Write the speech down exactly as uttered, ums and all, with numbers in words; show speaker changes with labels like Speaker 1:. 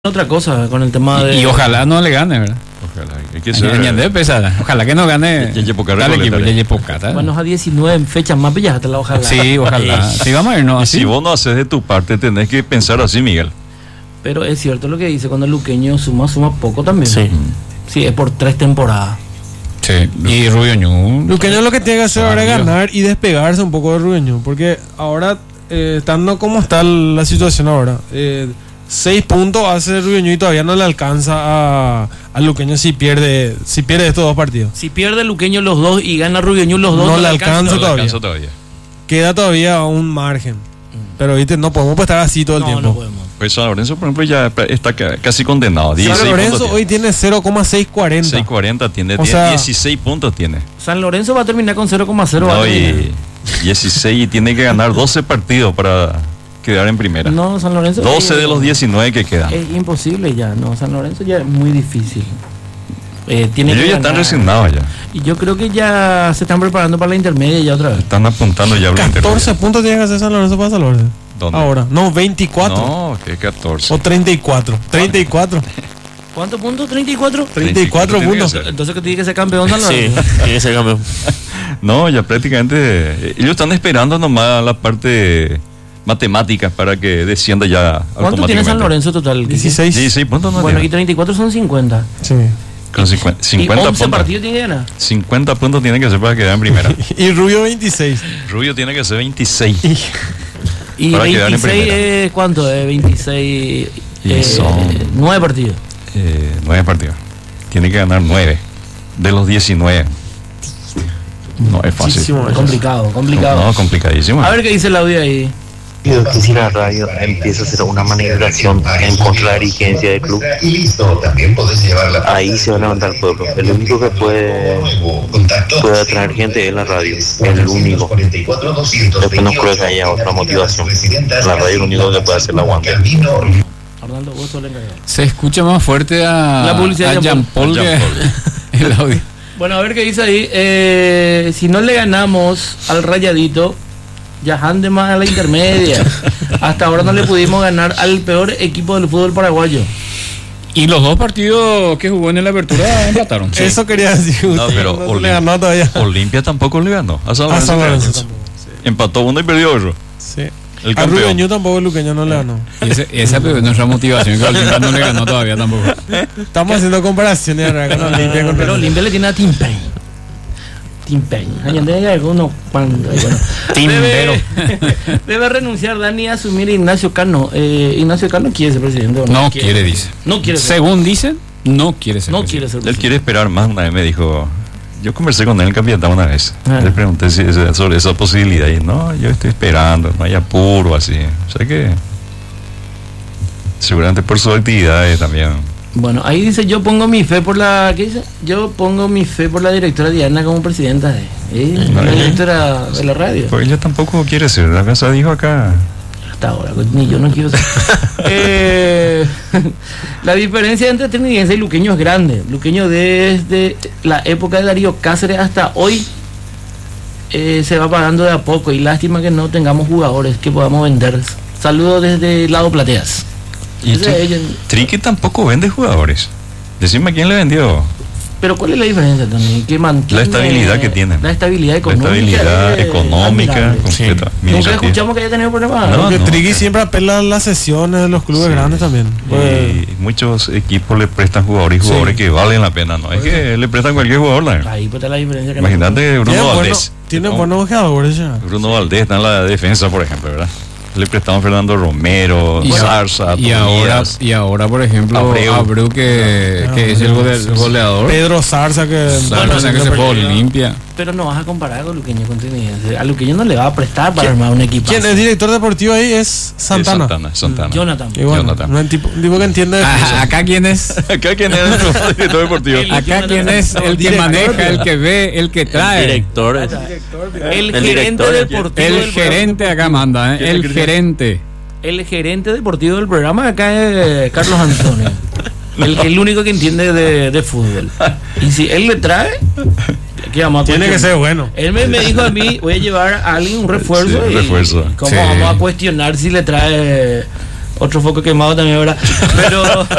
Speaker 1: Otra cosa con el tema de...
Speaker 2: Y, y ojalá no le gane, ¿verdad?
Speaker 3: Ojalá. Hay que ser,
Speaker 2: Añade pesada. Ojalá que no gane.
Speaker 3: Yeye Poca
Speaker 2: Dale equipo,
Speaker 3: Recoleta.
Speaker 2: Yeye Poca, ¿tá?
Speaker 1: Bueno, a diecinueve fechas más, pues ya te la ojalá.
Speaker 2: Sí, ojalá. Sí, vamos a irnos
Speaker 3: Y
Speaker 2: así.
Speaker 3: si vos no haces de tu parte, tenés que pensar así, Miguel.
Speaker 1: Pero es cierto lo que dice, cuando el luqueño suma, suma poco también.
Speaker 4: Sí.
Speaker 1: Sí, es por tres temporadas.
Speaker 2: Sí. Y Rubio Ñu.
Speaker 5: Luqueño lo que tiene que hacer ahora es
Speaker 2: Dios.
Speaker 5: ganar y despegarse un poco de Rubeño, porque ahora, eh, estando como está la situación ahora, eh, seis puntos hace Rubeño y todavía no le alcanza a, a Luqueño si pierde si pierde estos dos partidos.
Speaker 1: Si pierde el luqueño los dos y gana Rubio los dos,
Speaker 5: No le alcanza
Speaker 3: No le
Speaker 5: todavía.
Speaker 3: alcanza todavía.
Speaker 5: Queda todavía un margen. Pero viste, no podemos estar así todo el
Speaker 1: No,
Speaker 5: tiempo.
Speaker 1: no podemos.
Speaker 3: Pues San Lorenzo, por ejemplo, ya está ca- casi condenado.
Speaker 5: San
Speaker 3: dieciséis
Speaker 5: Lorenzo
Speaker 3: puntos
Speaker 5: hoy tiene cero coma seiscientos cuarenta.
Speaker 3: seiscientos cuarenta tiene,
Speaker 5: O
Speaker 3: tiene
Speaker 5: sea-
Speaker 3: dieciséis puntos tiene.
Speaker 1: San Lorenzo va a terminar con cero coma cero.
Speaker 3: No, y dieciséis y tiene que ganar doce partidos para quedar en primera.
Speaker 1: No, San Lorenzo...
Speaker 3: doce
Speaker 1: eh,
Speaker 3: de los diecinueve que quedan.
Speaker 1: Es imposible ya, no, San Lorenzo ya es muy difícil. Eh, tiene
Speaker 3: Ellos
Speaker 1: que
Speaker 3: ya están
Speaker 1: ganar.
Speaker 3: resignados ya.
Speaker 1: Y yo creo que ya se están preparando para la intermedia ya otra vez.
Speaker 3: Están apuntando ya a la
Speaker 5: catorce puntos tiene que hacer San Lorenzo para salvarse.
Speaker 3: ¿Dónde?
Speaker 5: Ahora, no, veinticuatro.
Speaker 3: No, que catorce.
Speaker 5: O treinta y cuatro. treinta y cuatro.
Speaker 1: ¿Cuántos puntos? ¿treinta y cuatro?
Speaker 5: treinta y cuatro
Speaker 3: tiene que
Speaker 5: puntos.
Speaker 3: ser.
Speaker 1: Entonces que tiene que ser campeón San
Speaker 4: Sí,
Speaker 1: Lorenzo.
Speaker 4: tiene que ser campeón.
Speaker 3: No, ya prácticamente eh, ellos están esperando nomás la parte matemática para que descienda ya
Speaker 1: ¿Cuánto tiene San Lorenzo total?
Speaker 5: dieciséis.
Speaker 3: dieciséis puntos no
Speaker 1: Bueno, y
Speaker 3: tiene.
Speaker 1: treinta y cuatro son cincuenta.
Speaker 5: Sí.
Speaker 3: Con cincuenta,
Speaker 1: Y
Speaker 3: cincuenta
Speaker 1: once
Speaker 3: puntos.
Speaker 1: partidos tiene que ganar.
Speaker 3: cincuenta puntos tiene que ser para quedar en primera.
Speaker 5: Y Rubio veintiséis.
Speaker 3: Rubio tiene que ser veintiséis.
Speaker 1: Y
Speaker 3: Para quedar en
Speaker 1: veintiséis
Speaker 3: primera.
Speaker 1: es ¿cuánto? Es veintiséis.
Speaker 3: Y
Speaker 1: Eh,
Speaker 3: son-
Speaker 1: nueve partidos.
Speaker 3: Eh, nueve partidos. Tiene que ganar nueve de los diecinueve. No es fácil.
Speaker 5: Muchísimo.
Speaker 1: Complicado, complicado.
Speaker 3: No, complicadísimo.
Speaker 1: A ver qué dice el audio ahí.
Speaker 6: Pido que si la radio empieza a hacer una manipulación en contra de la dirigencia del club,
Speaker 7: Y listo, también podés llevarla.
Speaker 6: ahí se va a levantar el pueblo. El único que puede, puede atraer gente es la radio. El único. Después no creo que haya otra motivación. La radio es lo único que puede hacer la aguante.
Speaker 1: Arnaldo, vos sos el encargado.
Speaker 2: Se escucha más fuerte a,
Speaker 1: La publicidad
Speaker 2: a
Speaker 1: de
Speaker 2: Jean
Speaker 1: Paul.
Speaker 2: Paul
Speaker 3: A
Speaker 2: que
Speaker 3: Jean
Speaker 2: el audio.
Speaker 1: Bueno, a ver qué dice ahí. Eh, si no le ganamos al Rayadito, ya ande más a la intermedia. Hasta ahora no le pudimos ganar al peor equipo del fútbol paraguayo.
Speaker 2: Y los dos partidos que jugó en la apertura empataron. Sí.
Speaker 5: Eso quería decir.
Speaker 3: No,
Speaker 5: usted,
Speaker 3: pero
Speaker 5: no
Speaker 3: Olim-
Speaker 5: le ganó todavía.
Speaker 3: Olimpia tampoco le ganó. A San
Speaker 5: A
Speaker 3: Lorenzo
Speaker 5: San
Speaker 3: le
Speaker 5: Lorenzo
Speaker 3: ganó.
Speaker 5: tampoco.
Speaker 3: Empató uno y perdió otro.
Speaker 5: Sí.
Speaker 3: El
Speaker 5: A
Speaker 3: campeón.
Speaker 5: Rubeño tampoco el Luqueño no le ganó.
Speaker 2: Y ese- esa es nuestra motivación, que Olimpia no le ganó todavía tampoco.
Speaker 5: Estamos haciendo comparaciones ahora con Olimpia. Con
Speaker 1: Pero Olimpia le tiene a Tim Payne. Tim Payne. Añade alguno cuando. Bueno.
Speaker 2: Timbero.
Speaker 1: Debe, debe renunciar Dani a asumir a Ignacio Cano. Eh, Ignacio Cano quiere ser presidente. ¿O
Speaker 2: No quiere, dice.
Speaker 1: No quiere ser.
Speaker 2: Según dicen, no quiere ser.
Speaker 1: No
Speaker 2: presidente.
Speaker 1: quiere ser
Speaker 3: Él
Speaker 1: presidente.
Speaker 3: quiere esperar más. Una vez me dijo. Yo conversé con él en Capiatá una vez.
Speaker 1: Ah.
Speaker 3: Le pregunté si, sobre esa posibilidad. Y no, yo estoy esperando. No hay apuro así. O sea que. Seguramente por sus actividades también.
Speaker 1: Bueno, ahí dice, yo pongo mi fe por la... ¿Qué dice? Yo pongo mi fe por la directora Diana como presidenta de... ¿eh?
Speaker 3: No,
Speaker 1: La
Speaker 3: ¿eh?
Speaker 1: directora de la radio.
Speaker 3: Pues ella tampoco quiere ser. La casa dijo acá.
Speaker 1: Hasta ahora, ni yo no quiero ser. Eh, la diferencia entre Trinidense y Luqueño es grande. Luqueño desde la época de Darío Cáceres hasta hoy eh, se va pagando de a poco y lástima que no tengamos jugadores que podamos vender. Saludos desde Lado Plateas.
Speaker 3: Y
Speaker 1: Ese
Speaker 3: Tri-
Speaker 1: es ella.
Speaker 3: Triqui tampoco vende jugadores. Decime a quién le vendió.
Speaker 1: Pero ¿cuál es la diferencia también? Que mantiene
Speaker 3: La estabilidad que tiene.
Speaker 1: La estabilidad
Speaker 3: La
Speaker 1: económica.
Speaker 3: estabilidad
Speaker 1: es
Speaker 3: económica
Speaker 1: admirable.
Speaker 3: completa.
Speaker 1: Nunca
Speaker 3: administrativa.
Speaker 1: escuchamos que haya tenido problemas.
Speaker 3: No,
Speaker 5: Porque
Speaker 3: no.
Speaker 5: Trigui siempre apela a las sesiones de los clubes
Speaker 3: Sí.
Speaker 5: grandes también. Pues,
Speaker 3: Y muchos equipos le prestan jugadores y jugadores
Speaker 5: Sí.
Speaker 3: que valen la pena, ¿no? Es que le prestan cualquier jugador, ¿no?
Speaker 1: Ahí pues está la diferencia. Que
Speaker 3: Imagínate Bruno
Speaker 5: tiene
Speaker 3: Valdés.
Speaker 5: buenos, tiene
Speaker 3: No,
Speaker 5: buenos jugadores ya.
Speaker 3: Bruno Valdés está en la defensa, por ejemplo, ¿verdad? Le prestamos Fernando Romero,
Speaker 2: Y,
Speaker 3: Zarza,
Speaker 2: y ahora,
Speaker 3: Tonías.
Speaker 2: y ahora, por ejemplo,
Speaker 3: Abreu.
Speaker 2: Abreu, que,
Speaker 5: Ah,
Speaker 2: que es el gole- goleador.
Speaker 5: Pedro Zarza que...
Speaker 2: Zarza,
Speaker 1: Bueno,
Speaker 2: que se fue a Olimpia.
Speaker 1: Pero no vas a comparar con Luqueño con Trinidense. A Luqueño no le va a prestar para armar un equipo.
Speaker 5: ¿Quién es director deportivo ahí? Es
Speaker 3: Es
Speaker 5: Santana.
Speaker 3: Santana, Santana.
Speaker 1: Jonathan.
Speaker 5: Y bueno,
Speaker 3: Jonathan.
Speaker 5: un tipo, un tipo que entiende de fútbol.
Speaker 2: Ah, acá quién es.
Speaker 3: Acá quién es el director deportivo.
Speaker 1: El-
Speaker 2: Acá quién es el que
Speaker 5: Director,
Speaker 2: maneja, el que ve, el que
Speaker 4: El
Speaker 2: trae.
Speaker 4: director.
Speaker 1: El,
Speaker 4: El
Speaker 1: gerente
Speaker 4: director,
Speaker 1: deportivo.
Speaker 2: El
Speaker 1: del
Speaker 2: gerente acá manda, ¿eh? El gerente.
Speaker 1: programa. El gerente deportivo del programa acá es Carlos Antonio. El, el único que entiende de, de fútbol. Y si él le trae, ¿qué vamos a
Speaker 5: Tiene que
Speaker 1: cuestionar?
Speaker 5: ser bueno.
Speaker 1: Él me, me dijo a mí, voy a llevar a alguien un refuerzo.
Speaker 3: Sí,
Speaker 1: y
Speaker 3: refuerzo.
Speaker 1: ¿Cómo
Speaker 2: Sí.
Speaker 1: vamos a cuestionar si le trae otro foco quemado también, ¿verdad? Pero